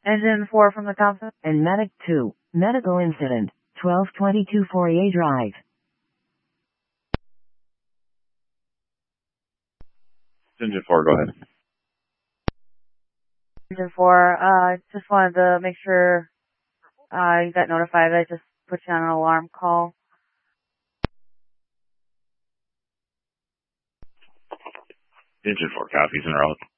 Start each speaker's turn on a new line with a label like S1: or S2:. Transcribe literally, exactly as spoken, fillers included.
S1: Engine four from the Thompson.
S2: And Medic two, medical incident, twelve twenty-two Fourier Drive.
S3: Engine four, go ahead.
S1: Engine four, uh, just wanted to make sure, uh, you got notified. I just put you on an alarm call.
S3: Engine four, copies en route.